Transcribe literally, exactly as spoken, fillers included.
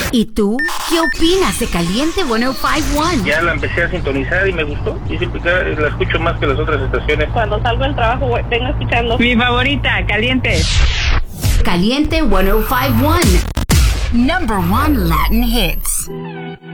¿Y tú? ¿Qué opinas de Caliente ciento cincuenta y uno? Ya la empecé a sintonizar y me gustó. Y siempre la escucho más que las otras estaciones. Cuando salgo del trabajo, vengo escuchando. Mi favorita, Caliente. Caliente ciento cincuenta y uno. Number one Latin hits.